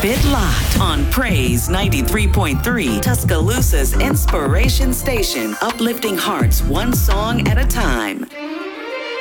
Keep it locked on Praise 93.3, Tuscaloosa's inspiration station, uplifting hearts one song at a time.